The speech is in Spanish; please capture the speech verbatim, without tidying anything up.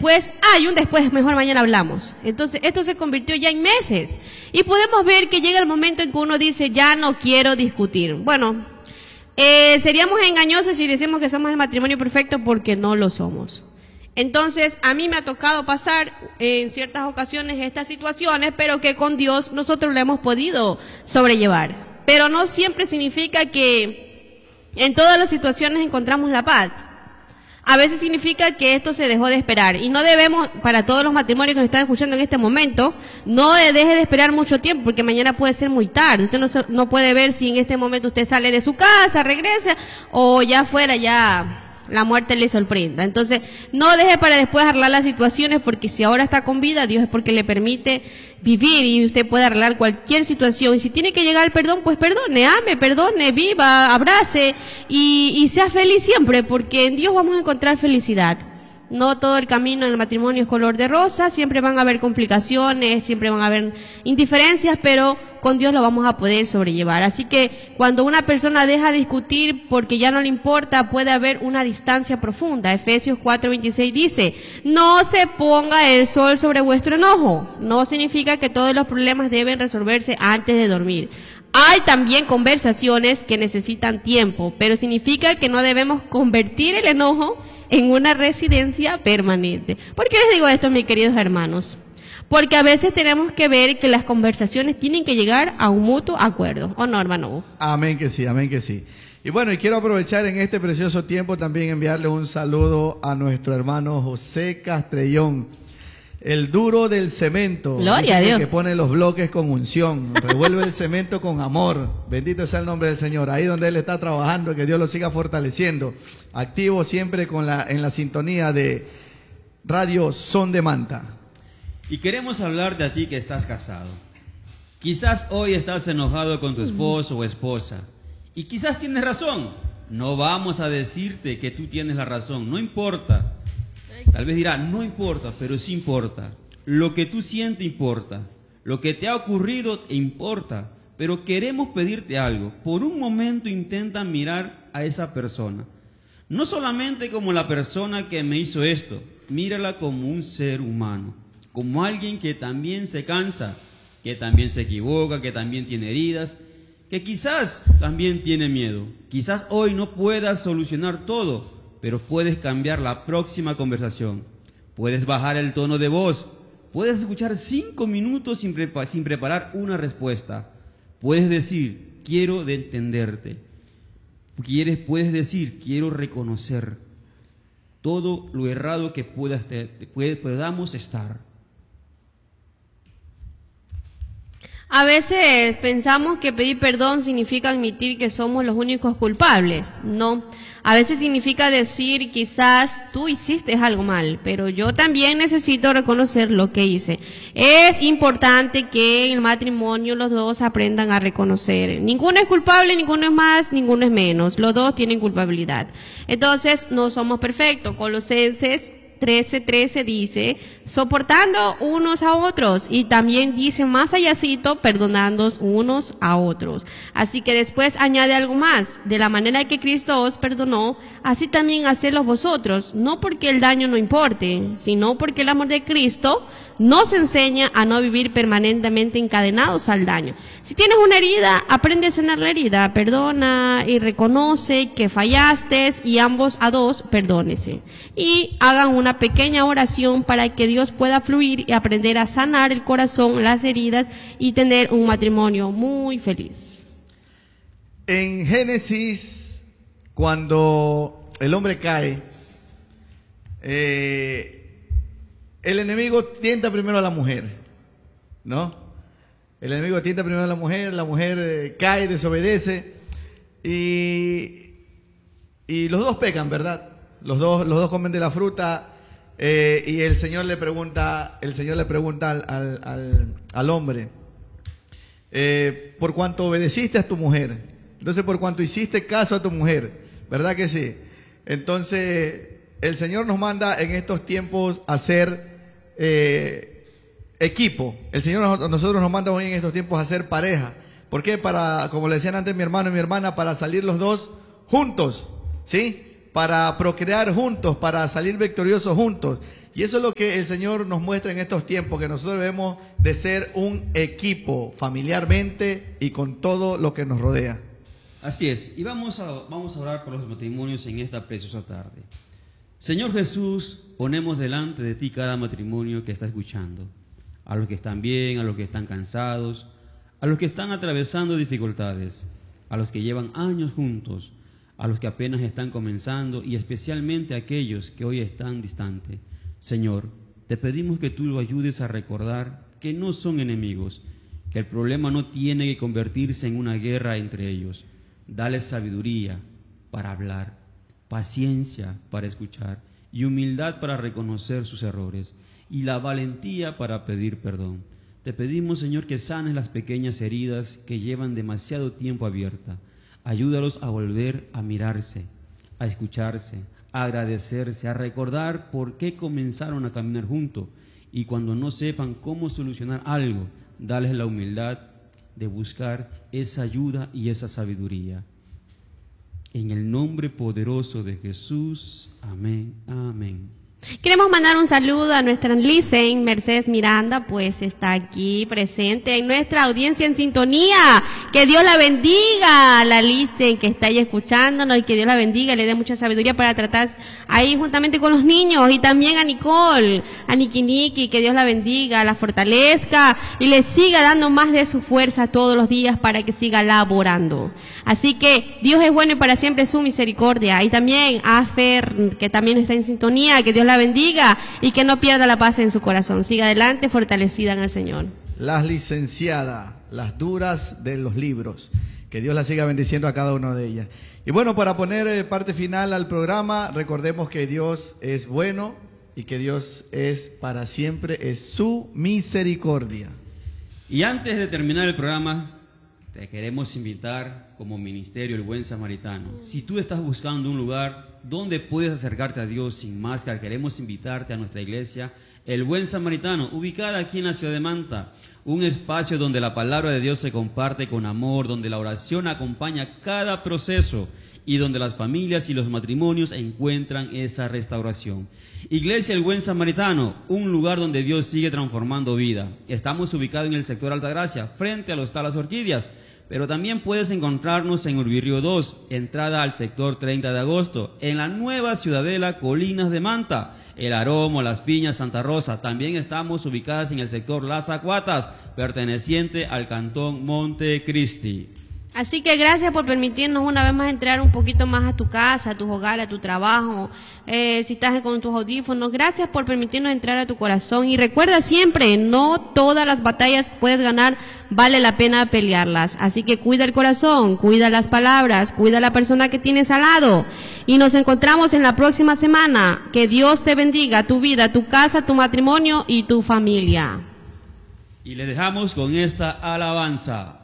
después, hay un después, mejor mañana hablamos. Entonces, esto se convirtió ya en meses. Y podemos ver que llega el momento en que uno dice, ya no quiero discutir. Bueno, eh, seríamos engañosos si decimos que somos el matrimonio perfecto porque no lo somos. Entonces, a mí me ha tocado pasar en ciertas ocasiones estas situaciones, pero que con Dios nosotros lo hemos podido sobrellevar. Pero no siempre significa que en todas las situaciones encontramos la paz. A veces significa que esto se dejó de esperar. Y no debemos, para todos los matrimonios que nos están escuchando en este momento, no deje de esperar mucho tiempo, porque mañana puede ser muy tarde. Usted no, no puede ver si en este momento usted sale de su casa, regresa, o ya fuera ya la muerte le sorprenda. Entonces, no deje para después arreglar las situaciones, porque si ahora está con vida, Dios es porque le permite vivir y usted puede arreglar cualquier situación. Y si tiene que llegar al perdón, pues perdone, ame, perdone, viva, abrace y, y sea feliz siempre, porque en Dios vamos a encontrar felicidad. No todo el camino en el matrimonio es color de rosa, siempre van a haber complicaciones, siempre van a haber indiferencias, pero con Dios lo vamos a poder sobrellevar. Así que cuando una persona deja de discutir porque ya no le importa, puede haber una distancia profunda. Efesios cuatro veintiséis dice, no se ponga el sol sobre vuestro enojo. No significa que todos los problemas deben resolverse antes de dormir. Hay también conversaciones que necesitan tiempo, pero significa que no debemos convertir el enojo en una residencia permanente. ¿Por qué les digo esto, mis queridos hermanos? Porque a veces tenemos que ver que las conversaciones tienen que llegar a un mutuo acuerdo. ¿O no, hermano? Amén que sí, amén que sí. Y bueno, y quiero aprovechar en este precioso tiempo también enviarle un saludo a nuestro hermano José Castrellón, el duro del cemento. Gloria a Dios. Que pone los bloques con unción, revuelve el cemento con amor. Bendito sea el nombre del Señor. Ahí donde él está trabajando, que Dios lo siga fortaleciendo. Activo siempre con la, en la sintonía de Radio Son de Manta. Y queremos hablar de a ti que estás casado. Quizás hoy estás enojado con tu esposo o esposa. Y quizás tienes razón. No vamos a decirte que tú tienes la razón. No importa. Tal vez dirá, no importa, pero sí importa. Lo que tú sientes importa. Lo que te ha ocurrido importa. Pero queremos pedirte algo. Por un momento intenta mirar a esa persona. No solamente como la persona que me hizo esto. Mírala como un ser humano. Como alguien que también se cansa, que también se equivoca, que también tiene heridas, que quizás también tiene miedo. Quizás hoy no puedas solucionar todo, pero puedes cambiar la próxima conversación. Puedes bajar el tono de voz. Puedes escuchar cinco minutos sin, prepa sin preparar una respuesta. Puedes decir, quiero de entenderte. Quieres, puedes decir, quiero reconocer todo lo errado que puedas, te, te, podamos estar. A veces pensamos que pedir perdón significa admitir que somos los únicos culpables. No, a veces significa decir quizás tú hiciste algo mal, pero yo también necesito reconocer lo que hice. Es importante que en el matrimonio los dos aprendan a reconocer. Ninguno es culpable, ninguno es más, ninguno es menos. Los dos tienen culpabilidad. Entonces, no somos perfectos. Colosenses trece trece dice, soportando unos a otros, y también dice más allácito, perdonando unos a otros. Así que después añade algo más, de la manera que Cristo os perdonó, así también hacedlo vosotros, no porque el daño no importe, sino porque el amor de Cristo nos enseña a no vivir permanentemente encadenados al daño. Si tienes una herida, aprende a sanar la herida, perdona y reconoce que fallaste, y ambos a dos perdónese. Y hagan una pequeña oración para que Dios pueda fluir y aprender a sanar el corazón, las heridas, y tener un matrimonio muy feliz. En Génesis, cuando el hombre cae, eh, el enemigo tienta primero a la mujer, ¿no? El enemigo tienta primero a la mujer, la mujer eh, cae, desobedece, y, y los dos pecan, ¿verdad? Los dos, los dos comen de la fruta, eh, y el Señor le pregunta, el Señor le pregunta al, al, al, al hombre, eh, por cuanto obedeciste a tu mujer, entonces por cuanto hiciste caso a tu mujer, ¿verdad que sí? Entonces el Señor nos manda en estos tiempos a ser eh, equipo. El Señor nos, nosotros nos manda hoy en estos tiempos a ser pareja. ¿Por qué? Para, como le decían antes mi hermano y mi hermana, para salir los dos juntos, ¿sí? Para procrear juntos, para salir victoriosos juntos. Y eso es lo que el Señor nos muestra en estos tiempos, que nosotros debemos de ser un equipo familiarmente y con todo lo que nos rodea. Así es, y vamos a, vamos a orar por los matrimonios en esta preciosa tarde. Señor Jesús, ponemos delante de ti cada matrimonio que está escuchando, a los que están bien, a los que están cansados, a los que están atravesando dificultades, a los que llevan años juntos, a los que apenas están comenzando y especialmente a aquellos que hoy están distantes. Señor, te pedimos que tú lo ayudes a recordar que no son enemigos, que el problema no tiene que convertirse en una guerra entre ellos. Dale sabiduría para hablar, paciencia para escuchar y humildad para reconocer sus errores y la valentía para pedir perdón. Te pedimos, Señor, que sanes las pequeñas heridas que llevan demasiado tiempo abiertas. Ayúdalos a volver a mirarse, a escucharse, a agradecerse, a recordar por qué comenzaron a caminar juntos y cuando no sepan cómo solucionar algo, dales la humildad de buscar esa ayuda y esa sabiduría. En el nombre poderoso de Jesús, amén, amén. Queremos mandar un saludo a nuestra Licen Mercedes Miranda, pues está aquí presente en nuestra audiencia en sintonía. Que Dios la bendiga, la Licen que está ahí escuchándonos, y que Dios la bendiga y le dé mucha sabiduría para tratar ahí juntamente con los niños. Y también a Nicole, a Niki Niki, que Dios la bendiga, la fortalezca y le siga dando más de su fuerza todos los días para que siga laborando. Así que Dios es bueno y para siempre su misericordia. Y también a Fer, que también está en sintonía, que Dios la bendiga y que no pierda la paz en su corazón. Siga adelante, fortalecida en el Señor. Las licenciadas, las duras de los libros. Que Dios las siga bendiciendo a cada una de ellas. Y bueno, para poner eh, parte final al programa, recordemos que Dios es bueno y que Dios es para siempre, es su misericordia. Y antes de terminar el programa, te queremos invitar como Ministerio El Buen Samaritano. Si tú estás buscando un lugar donde puedes acercarte a Dios sin máscara, queremos invitarte a nuestra iglesia El Buen Samaritano, ubicada aquí en la ciudad de Manta. Un espacio donde la palabra de Dios se comparte con amor, donde la oración acompaña cada proceso y donde las familias y los matrimonios encuentran esa restauración. Iglesia El Buen Samaritano, un lugar donde Dios sigue transformando vida. Estamos ubicados en el sector Altagracia, frente al Hostal Las Orquídeas, pero también puedes encontrarnos en Urbirrío dos, entrada al sector treinta de agosto, en la nueva ciudadela Colinas de Manta, El Aromo, Las Piñas, Santa Rosa. También estamos ubicadas en el sector Las Acuatas, perteneciente al cantón Montecristi. Así que gracias por permitirnos una vez más entrar un poquito más a tu casa, a tus hogares, a tu trabajo, eh, si estás con tus audífonos. Gracias por permitirnos entrar a tu corazón. Y recuerda siempre, no todas las batallas puedes ganar, vale la pena pelearlas. Así que cuida el corazón, cuida las palabras, cuida a la persona que tienes al lado. Y nos encontramos en la próxima semana. Que Dios te bendiga, tu vida, tu casa, tu matrimonio y tu familia. Y le dejamos con esta alabanza.